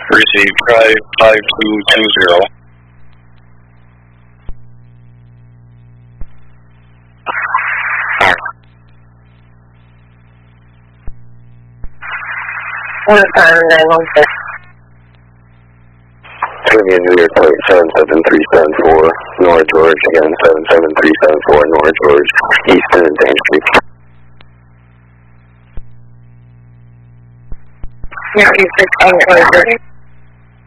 Receive, try 5220. What time 916? Again, New York plate 77374, North George, again 77374, North George, Easton and Dane Street. Yeah, 6 on 23.